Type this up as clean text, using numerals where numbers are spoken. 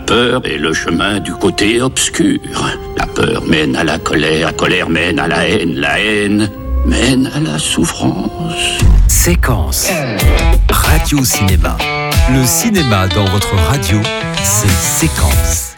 peur est le chemin du côté obscur. La peur mène à la colère mène à la haine mène à la souffrance. Séquence. Radio Cinéma. Le cinéma dans votre radio, c'est Séquence.